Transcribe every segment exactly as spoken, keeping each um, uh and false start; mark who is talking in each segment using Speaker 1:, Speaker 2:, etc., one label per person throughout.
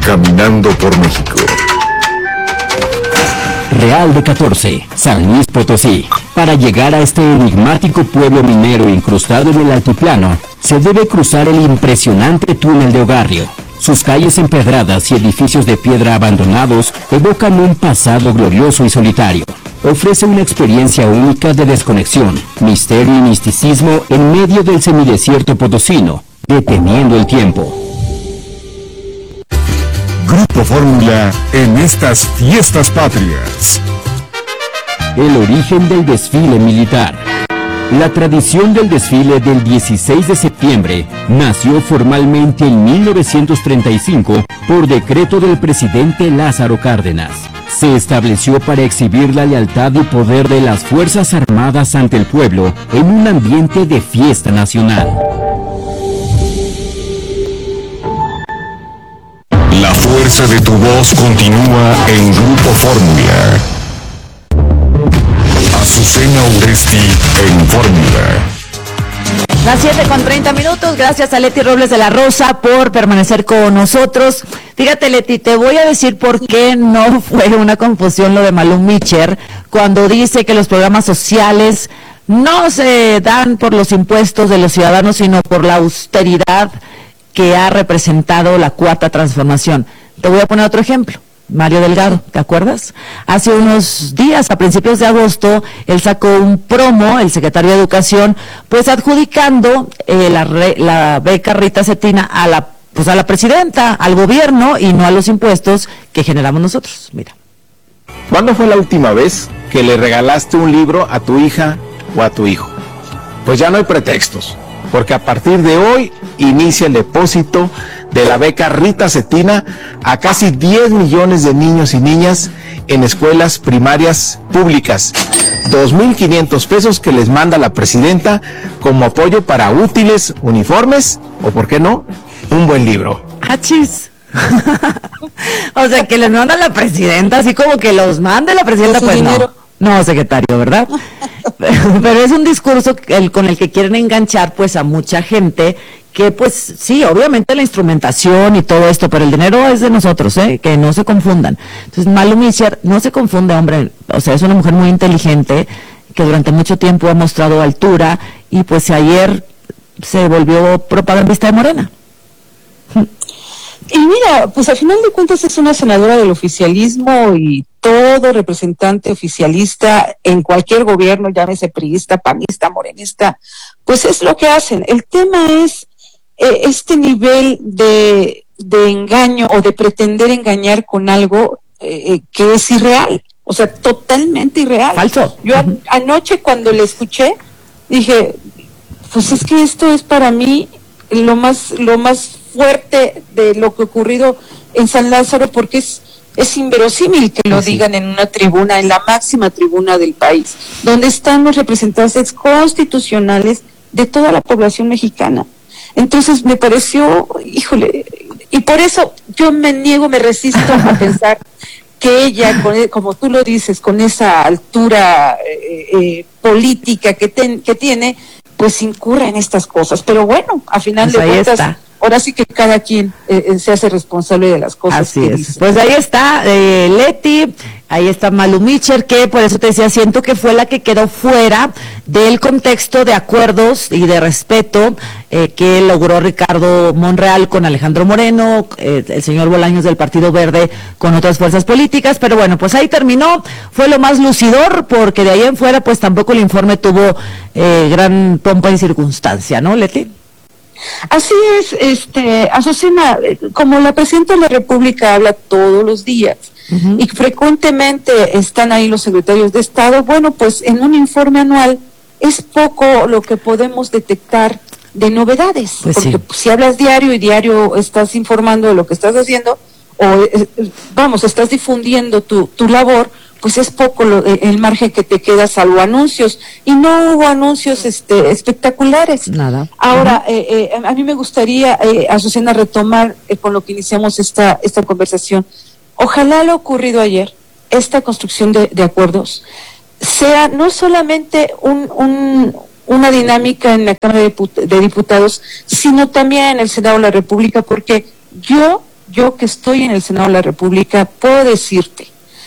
Speaker 1: Caminando por México.
Speaker 2: Real de catorce, San Luis Potosí. Para llegar a este enigmático pueblo minero incrustado en el altiplano, se debe cruzar el impresionante túnel de Ogarrio. Sus calles empedradas y edificios de piedra abandonados evocan un pasado glorioso y solitario. Ofrece una experiencia única de desconexión, misterio y misticismo en medio del semidesierto potosino, deteniendo el tiempo.
Speaker 1: Grupo Fórmula en estas fiestas patrias.
Speaker 2: El origen del desfile militar. La tradición del desfile del dieciséis de septiembre nació formalmente en mil novecientos treinta y cinco por decreto del presidente Lázaro Cárdenas. Se estableció para exhibir la lealtad y poder de las Fuerzas Armadas ante el pueblo en un ambiente de fiesta nacional.
Speaker 1: La fuerza de tu voz continúa en Grupo Fórmula. Azucena Uresti en Fórmula.
Speaker 3: Las siete con treinta minutos, gracias a Leti Robles de la Rosa por permanecer con nosotros. Fíjate, Leti, te voy a decir por qué no fue una confusión lo de Malu Micher cuando dice que los programas sociales no se dan por los impuestos de los ciudadanos, sino por la austeridad que ha representado la Cuarta Transformación. Te voy a poner otro ejemplo. Mario Delgado, ¿te acuerdas? Hace unos días, a principios de agosto, él sacó un promo, el secretario de Educación, pues adjudicando eh, la, re, la beca Rita Cetina a la, pues a la presidenta, al gobierno, y no a los impuestos que generamos nosotros. Mira.
Speaker 4: ¿Cuándo fue la última vez que le regalaste un libro a tu hija o a tu hijo? Pues ya no hay pretextos, porque a partir de hoy inicia el depósito de la beca Rita Cetina a casi diez millones de niños y niñas en escuelas primarias públicas. dos mil quinientos pesos que les manda la presidenta como apoyo para útiles, uniformes o, ¿por qué no?, un buen libro.
Speaker 3: ¡Achis! O sea, que les manda la presidenta, así como que los mande la presidenta, pues dinero? no. No, secretario, ¿verdad? Pero, pero es un discurso el, con el que quieren enganchar pues a mucha gente que pues sí, obviamente la instrumentación y todo esto, pero el dinero es de nosotros, ¿eh? Que no se confundan. Entonces, Malu Micher no se confunde, hombre, o sea, es una mujer muy inteligente que durante mucho tiempo ha mostrado altura y pues ayer se volvió propagandista de Morena.
Speaker 5: Y mira, pues al final de cuentas es una senadora del oficialismo y todo representante oficialista en cualquier gobierno, llámese priista, panista, morenista, pues es lo que hacen. El tema es eh, este nivel de, de engaño o de pretender engañar con algo eh, que es irreal, o sea, totalmente irreal.
Speaker 3: Falso.
Speaker 5: Yo a, anoche cuando le escuché, dije, pues es que esto es para mí lo más, lo más fuerte de lo que ha ocurrido en San Lázaro, porque es es inverosímil que lo sí. digan en una tribuna, en la máxima tribuna del país, donde están los representantes constitucionales de toda la población mexicana. Entonces me pareció, híjole, y por eso yo me niego, me resisto a pensar que ella, con, como tú lo dices, con esa altura eh, eh, política que, ten, que tiene, pues incurra en estas cosas. Pero bueno, a final pues de cuentas, está. Ahora sí que cada quien eh, se hace responsable de las cosas.
Speaker 3: Así
Speaker 5: que
Speaker 3: es.
Speaker 5: dice.
Speaker 3: Pues ahí está eh, Leti, ahí está Malu Micher, que por eso te decía, siento que fue la que quedó fuera del contexto de acuerdos y de respeto eh, que logró Ricardo Monreal con Alejandro Moreno, eh, el señor Bolaños del Partido Verde con otras fuerzas políticas, pero bueno, pues ahí terminó, fue lo más lucidor, porque de ahí en fuera pues tampoco el informe tuvo eh, gran pompa y circunstancia, ¿no, Leti?
Speaker 5: Así es, este, Azucena, como la presidenta de la República habla todos los días uh-huh. y frecuentemente están ahí los secretarios de Estado, bueno, pues en un informe anual es poco lo que podemos detectar de novedades,
Speaker 3: pues
Speaker 5: porque
Speaker 3: sí.
Speaker 5: si hablas diario y diario estás informando de lo que estás haciendo, o eh, vamos, estás difundiendo tu, tu labor, pues es poco lo, el margen que te queda, salvo anuncios, y no hubo anuncios este espectaculares.
Speaker 3: Nada.
Speaker 5: Ahora, uh-huh. eh, eh, a mí me gustaría, eh, Azucena, retomar eh, con lo que iniciamos esta esta conversación. Ojalá lo ocurrido ayer, esta construcción de, de acuerdos, sea no solamente un, un una dinámica en la Cámara de, Diput- de Diputados, sino también en el Senado de la República, porque yo yo que estoy en el Senado de la República, puedo decirte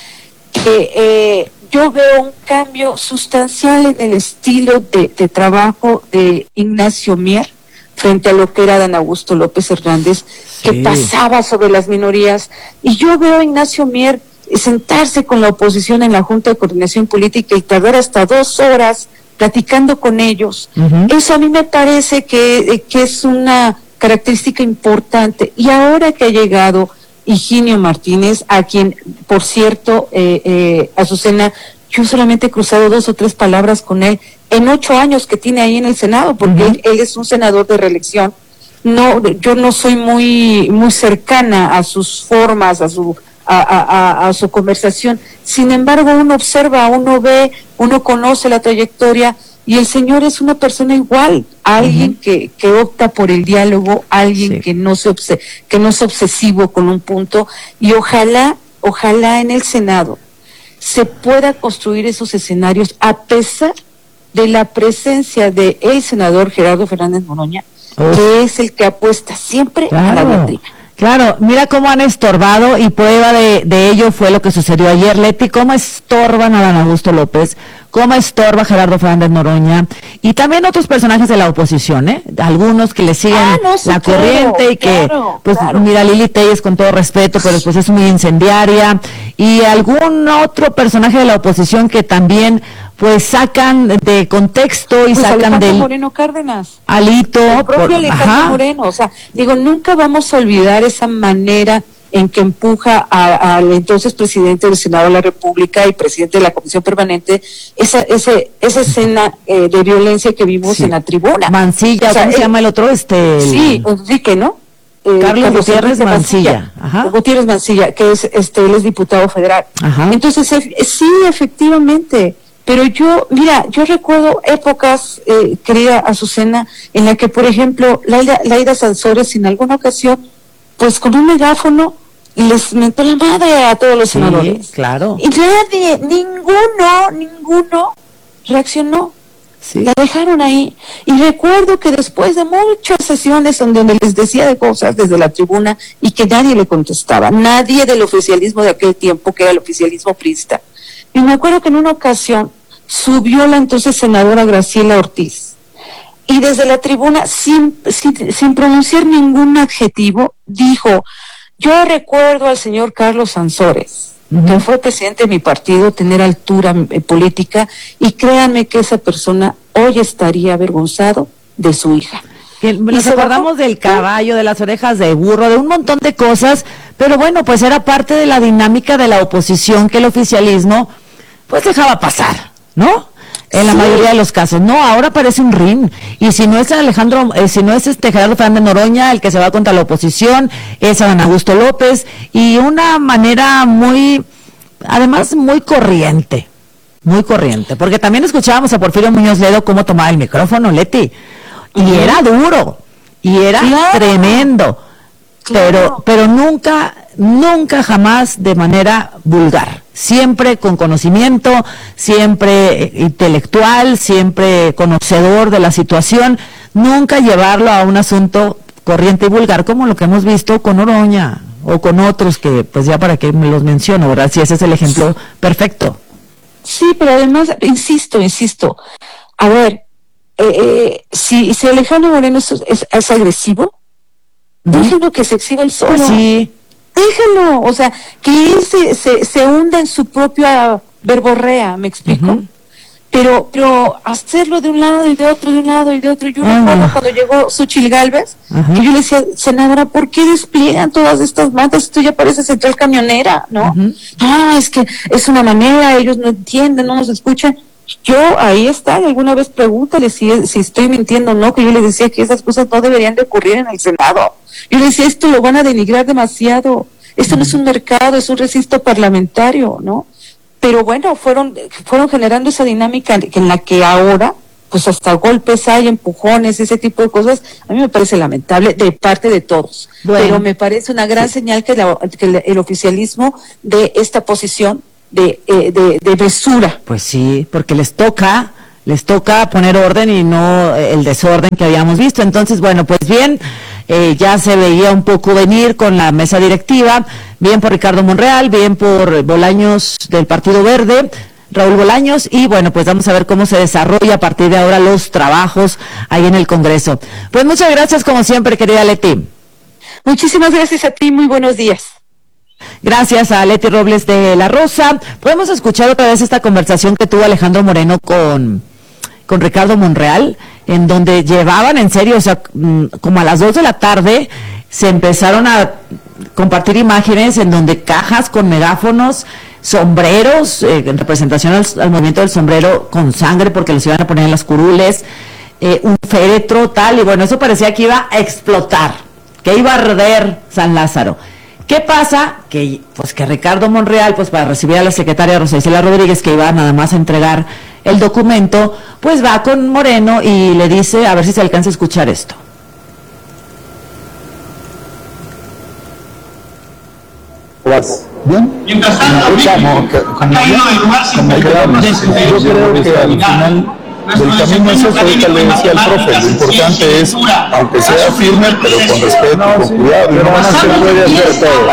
Speaker 5: que eh, yo veo un cambio sustancial en el estilo de, de trabajo de Ignacio Mier frente a lo que era Dan Augusto López Hernández, sí. que pasaba sobre las minorías. Y yo veo a Ignacio Mier sentarse con la oposición en la Junta de Coordinación Política y tardar hasta dos horas platicando con ellos. Uh-huh. Eso a mí me parece que, que es una característica importante. Y ahora que ha llegado Higinio Martínez, a quien, por cierto, eh, eh, Azucena, yo solamente he cruzado dos o tres palabras con él en ocho años que tiene ahí en el Senado, porque uh-huh. él, él es un senador de reelección. No, yo no soy muy muy cercana a sus formas, a su a, a, a su conversación. Sin embargo, uno observa, uno ve, uno conoce la trayectoria, y el señor es una persona igual, alguien uh-huh. que, que opta por el diálogo, alguien sí. que no se obse- que no es obsesivo con un punto, y ojalá, ojalá en el Senado se pueda construir esos escenarios a pesar de la presencia de el senador Gerardo Fernández Noroña, Uf. que es el que apuesta siempre claro. a la doctrina.
Speaker 3: Claro, mira cómo han estorbado, y prueba de, de ello fue lo que sucedió ayer, Leti, cómo estorban a Dan Augusto López, cómo estorba a Gerardo Fernández Noroña, y también otros personajes de la oposición, ¿eh? Algunos que le siguen ah, no, sí, la claro, corriente, y que, claro, pues, claro. mira, Lili Telles, con todo respeto, pero pues es muy incendiaria, y algún otro personaje de la oposición que también, pues, sacan de contexto y
Speaker 5: pues
Speaker 3: sacan del...
Speaker 5: Moreno Cárdenas.
Speaker 3: Alito.
Speaker 5: El propio
Speaker 3: por,
Speaker 5: Alejandro ajá. Moreno, o sea, digo, nunca vamos a olvidar esa manera en que empuja al entonces presidente del Senado de la República y presidente de la Comisión Permanente, esa ese esa escena eh, de violencia que vimos sí. en la tribuna.
Speaker 3: Mancilla, o sea, ¿cómo eh, se llama el otro? Este, el...
Speaker 5: Sí, Enrique, ¿no?
Speaker 3: Eh, Carlos, Carlos Gutiérrez Mancilla.
Speaker 5: Mancilla. Ajá. Gutiérrez Mancilla, que es, este, él es diputado federal. Ajá. Entonces, eh, sí, efectivamente, pero yo, mira, yo recuerdo épocas, eh, querida Azucena, en la que, por ejemplo, Laida, Laida Sansores, en alguna ocasión, pues con un megáfono, les mentó la madre a todos los sí, senadores.
Speaker 3: Claro.
Speaker 5: Y nadie, ninguno, ninguno reaccionó. Sí. La dejaron ahí. Y recuerdo que después de muchas sesiones en donde les decía de cosas desde la tribuna y que nadie le contestaba, nadie del oficialismo de aquel tiempo, que era el oficialismo priista. Y me acuerdo que en una ocasión subió la entonces senadora Graciela Ortiz, y desde la tribuna, sin, sin, sin pronunciar ningún adjetivo, dijo: yo recuerdo al señor Carlos Sansores, uh-huh. que fue presidente de mi partido, tener altura eh, política, y créanme que esa persona hoy estaría avergonzado de su hija.
Speaker 3: Bien, nos acordamos del caballo, de las orejas de burro, de un montón de cosas, pero bueno, pues era parte de la dinámica de la oposición que el oficialismo pues dejaba pasar, ¿no? En la sí. mayoría de los casos. No, ahora parece un ring. Y si no es Alejandro, eh, si no es este Gerardo Fernández Noroña el que se va contra la oposición, es a Dan Augusto López, y una manera muy, además muy corriente, muy corriente, porque también escuchábamos a Porfirio Muñoz Ledo cómo tomaba el micrófono, Leti, y uh-huh. era duro, y era claro. tremendo, claro. pero, pero nunca, nunca jamás de manera vulgar. Siempre con conocimiento, siempre intelectual, siempre conocedor de la situación, nunca llevarlo a un asunto corriente y vulgar como lo que hemos visto con Noroña o con otros que, pues ya para qué me los menciono, ¿verdad? Si ese es el ejemplo perfecto.
Speaker 5: Sí, pero además, insisto, insisto, a ver, eh, eh, si, si Alejandro Moreno es, es, es agresivo, ¿no? Déjenlo que se exhiba el solo.
Speaker 3: Pues sí.
Speaker 5: Déjalo, o sea, que él se, se, se hunda en su propia verborrea, ¿me explico? Uh-huh. Pero pero hacerlo de un lado y de otro, de un lado y de otro. Yo uh-huh. recuerdo cuando llegó Xóchitl Gálvez, uh-huh. que yo le decía: senadora, ¿por qué despliegan todas estas mantas? Esto ya parece central camionera, ¿no? Uh-huh. Ah, es que es una manera, ellos no entienden, no nos escuchan. Yo, ahí está, alguna vez pregúntale si, si estoy mintiendo o no, que yo les decía que esas cosas no deberían de ocurrir en el Senado. Yo les decía, esto lo van a denigrar demasiado, esto no es un mercado, es un recinto parlamentario, ¿no? Pero bueno, fueron fueron generando esa dinámica en la que ahora, pues hasta golpes hay, empujones, ese tipo de cosas. A mí me parece lamentable de parte de todos, bueno, pero me parece una gran sí. señal que, la, que el, el oficialismo de esta posición de, eh, de, de mesura.
Speaker 3: Pues sí, porque les toca, les toca poner orden y no el desorden que habíamos visto. Entonces, bueno, pues bien, eh, ya se veía un poco venir con la mesa directiva, bien por Ricardo Monreal, bien por Bolaños del Partido Verde, Raúl Bolaños, y bueno, pues vamos a ver cómo se desarrolla a partir de ahora los trabajos ahí en el Congreso. Pues muchas gracias como siempre, querida Leti.
Speaker 5: Muchísimas gracias a ti, muy buenos días.
Speaker 3: Gracias a Leti Robles de La Rosa. Podemos escuchar otra vez esta conversación que tuvo Alejandro Moreno con, con Ricardo Monreal, en donde llevaban en serio, o sea, como a las dos de la tarde, se empezaron a compartir imágenes en donde cajas con megáfonos, sombreros, eh, en representación al, al movimiento del sombrero con sangre porque los iban a poner en las curules, eh, un féretro, tal, y bueno, eso parecía que iba a explotar, que iba a arder San Lázaro. ¿Qué pasa? Que pues que Ricardo Monreal, pues para recibir a la secretaria Rosa Isela Rodríguez, que iba nada más a entregar el documento, pues va con Moreno y le dice, a ver si se alcanza a escuchar esto.
Speaker 6: ¿Vas? ¿Bien?
Speaker 7: Mientras tanto,
Speaker 6: Como que-
Speaker 7: ha caído del lugar
Speaker 6: como quedamos. Yo creo que al final del camino es eso, ahorita le decía al profe, lo importante es, aunque sea firme, pero con respeto, con cuidado, y no se puede hacer todo.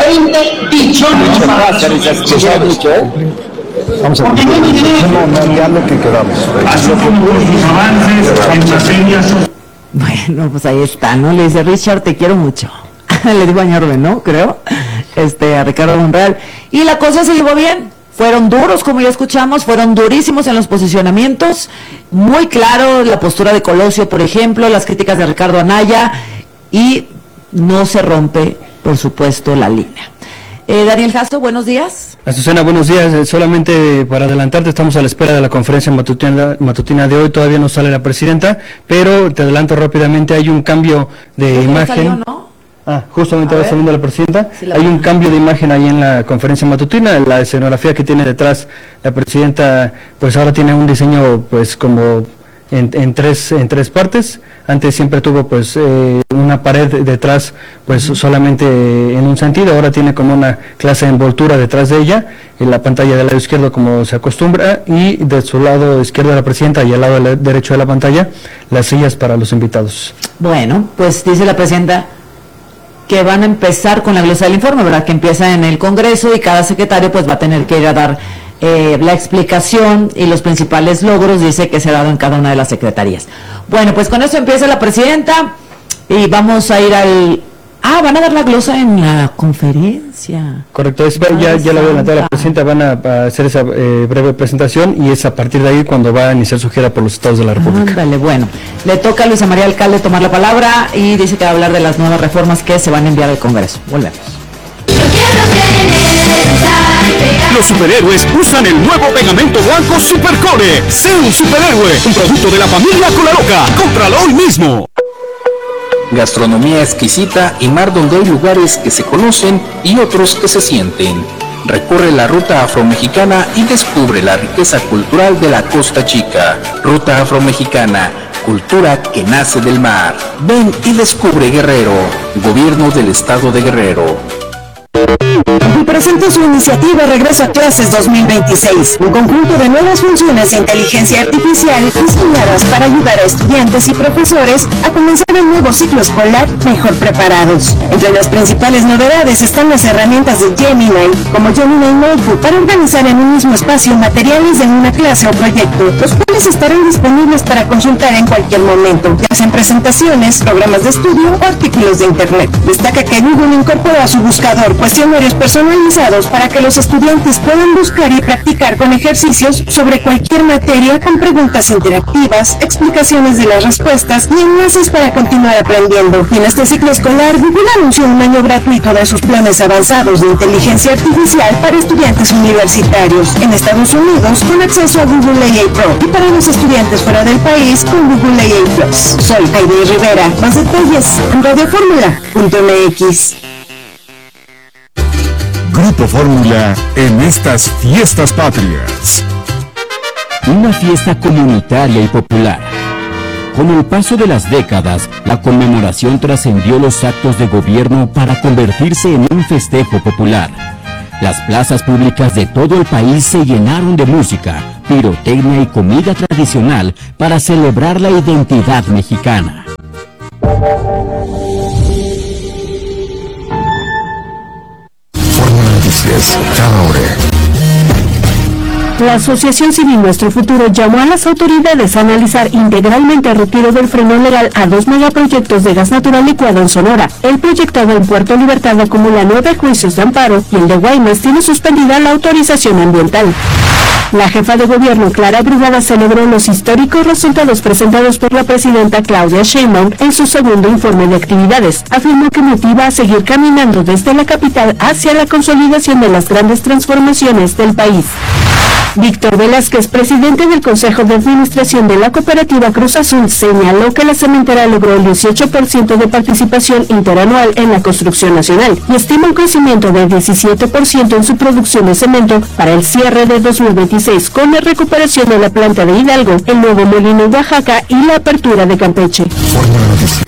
Speaker 6: Vamos a cumplir. No, no, ya lo que quedamos.
Speaker 7: así como los avances en materia social.
Speaker 3: Bueno, pues ahí está, ¿no? Le dice, Richard, te quiero mucho. Le digo a Ñarbe, ¿no? Creo, este, a Ricardo Monreal. Y la cosa se llevó bien. Fueron duros, como ya escuchamos, fueron durísimos en los posicionamientos. Muy claro la postura de Colosio, por ejemplo, las críticas de Ricardo Anaya. Y no se rompe, por supuesto, la línea. Eh, Daniel Jasso, buenos días.
Speaker 8: Azucena, buenos días. Eh, solamente para adelantarte, estamos a la espera de la conferencia matutina, matutina de hoy. Todavía no sale la presidenta, pero te adelanto rápidamente, hay un cambio de
Speaker 3: ¿Ya
Speaker 8: imagen.
Speaker 3: salió, no?
Speaker 8: Ah, justamente
Speaker 3: A
Speaker 8: va
Speaker 3: ver.
Speaker 8: saliendo la presidenta.
Speaker 3: Sí, la
Speaker 8: Hay
Speaker 3: veo.
Speaker 8: un cambio de imagen ahí en la conferencia matutina. La escenografía que tiene detrás la presidenta, pues ahora tiene un diseño, pues como en, en tres en tres partes. Antes siempre tuvo, pues, eh, una pared detrás, pues solamente en un sentido. Ahora tiene como una clase de envoltura detrás de ella, en la pantalla del lado izquierdo como se acostumbra, y de su lado izquierdo de la presidenta y al lado del- derecho de la pantalla, las sillas para los invitados.
Speaker 3: Bueno, pues dice la presidenta que van a empezar con la glosa del informe, ¿verdad? Que empieza en el Congreso y cada secretario pues va a tener que ir a dar eh, la explicación y los principales logros, dice, que se ha dado en cada una de las secretarías. Bueno, pues con eso empieza la presidenta y vamos a ir al... Ah, van a dar la glosa en la conferencia.
Speaker 8: Correcto, es, ya, ya la adelantó la presidenta, van a, a hacer esa eh, breve presentación y es a partir de ahí cuando va a iniciar su gira por los estados de la República.
Speaker 3: Ándale, bueno, le toca a Luisa María Alcalde tomar la palabra y dice que va a hablar de las nuevas reformas que se van a enviar al Congreso. Volvemos.
Speaker 1: Los superhéroes usan el nuevo pegamento blanco Supercore. Sé un superhéroe, un producto de la familia Colaloca. Cómpralo hoy mismo.
Speaker 9: Gastronomía exquisita y mar donde hay lugares que se conocen y otros que se sienten. Recorre la ruta afromexicana y descubre la riqueza cultural de la Costa Chica. Ruta afromexicana, cultura que nace del mar. Ven y descubre Guerrero, Gobierno del Estado de Guerrero.
Speaker 10: Y presenta su iniciativa Regreso a Clases dos mil veintiséis, un conjunto de nuevas funciones de inteligencia artificial diseñadas para ayudar a estudiantes y profesores a comenzar el nuevo ciclo escolar mejor preparados. Entre las principales novedades están las herramientas de Gemini, como Gemini Notebook, para organizar en un mismo espacio materiales de una clase o proyecto, los cuales estarán disponibles para consultar en cualquier momento, ya sean presentaciones, programas de estudio o artículos de Internet. Destaca que Google incorporó a su buscador cuestionarios personalizados para que los estudiantes puedan buscar y practicar con ejercicios sobre cualquier materia con preguntas interactivas, explicaciones de las respuestas y enlaces para continuar aprendiendo. Y en este ciclo escolar, Google anunció un año gratuito de sus planes avanzados de inteligencia artificial para estudiantes universitarios en Estados Unidos con acceso a Google A I Pro y para los estudiantes fuera del país con Google A I Plus. Soy Heidi Rivera. Más detalles en radio fórmula punto m x.
Speaker 1: Grupo Fórmula en estas fiestas patrias.
Speaker 2: Una fiesta comunitaria y popular. Con el paso de las décadas, la conmemoración trascendió los actos de gobierno para convertirse en un festejo popular. Las plazas públicas de todo el país se llenaron de música, pirotecnia y comida tradicional para celebrar la identidad mexicana.
Speaker 11: Noticias, cada hora.
Speaker 10: La Asociación Civil Nuestro Futuro llamó a las autoridades a analizar integralmente el retiro del freno legal a dos megaproyectos de gas natural licuado en Sonora. El proyectado en Puerto Libertad acumula nueve juicios de amparo y el de Guaymas tiene suspendida la autorización ambiental. La jefa de gobierno, Clara Brugada, celebró los históricos resultados presentados por la presidenta Claudia Sheinbaum en su segundo informe de actividades. Afirmó que motiva a seguir caminando desde la capital hacia la consolidación de las grandes transformaciones del país. Víctor Velázquez, presidente del Consejo de Administración de la Cooperativa Cruz Azul, señaló que la cementera logró el dieciocho por ciento de participación interanual en la construcción nacional y estima un crecimiento del diecisiete por ciento en su producción de cemento para el cierre de dos mil veintiséis, con la recuperación de la planta de Hidalgo, el nuevo molino en Oaxaca y la apertura de Campeche.
Speaker 11: Fórmula Noticias.